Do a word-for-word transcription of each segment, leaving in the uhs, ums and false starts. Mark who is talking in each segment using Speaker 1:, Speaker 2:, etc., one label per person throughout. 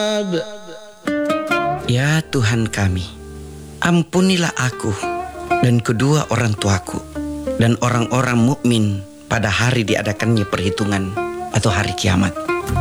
Speaker 1: Ya Tuhan kami, ampunilah aku dan kedua orang tuaku dan orang-orang mukmin pada hari diadakannya perhitungan atau hari kiamat.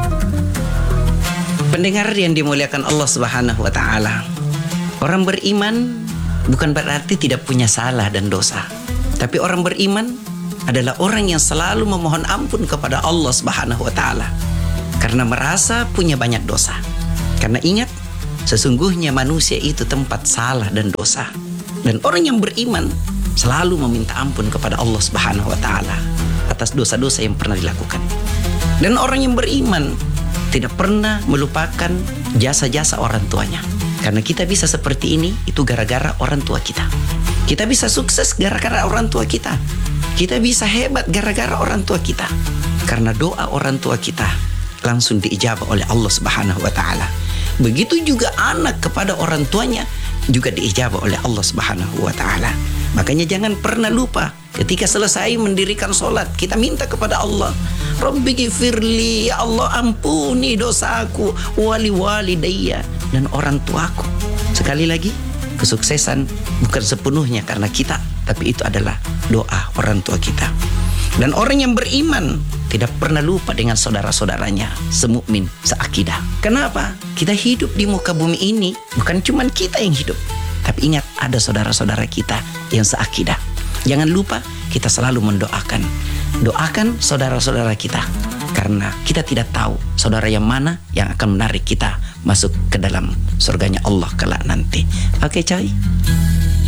Speaker 1: Pendengar yang dimuliakan Allah Subhanahu wa taala, orang beriman bukan berarti tidak punya salah dan dosa. Tapi orang beriman adalah orang yang selalu memohon ampun kepada Allah Subhanahu wa taala karena merasa punya banyak dosa. Karena ingat, sesungguhnya manusia itu tempat salah dan dosa. Dan orang yang beriman selalu meminta ampun kepada Allah Subhanahu wa taala atas dosa-dosa yang pernah dilakukan. Dan orang yang beriman tidak pernah melupakan jasa-jasa orang tuanya. Karena kita bisa seperti ini, itu gara-gara orang tua kita. Kita bisa sukses gara-gara orang tua kita. Kita bisa hebat gara-gara orang tua kita. Karena doa orang tua kita langsung diijabah oleh Allah Subhanahu wa taala. Begitu juga anak kepada orang tuanya juga diijabah oleh Allah Subhanahu wa taala. Makanya jangan pernah lupa ketika selesai mendirikan solat, kita minta kepada Allah, Rabbi gifirli, ya Allah ampuni dosaku, wali walidayya, dan orang tuaku. Sekali lagi, kesuksesan bukan sepenuhnya karena kita, tapi itu adalah doa orang tua kita. Dan orang yang beriman tidak pernah lupa dengan saudara-saudaranya, semukmin, seakidah. Kenapa? Kita hidup di muka bumi ini bukan cuma kita yang hidup, tapi ingat ada saudara-saudara kita yang seakidah. Jangan lupa kita selalu mendoakan. Doakan saudara-saudara kita, karena kita tidak tahu saudara yang mana yang akan menarik kita masuk ke dalam surganya Allah kelak nanti. Oke coy.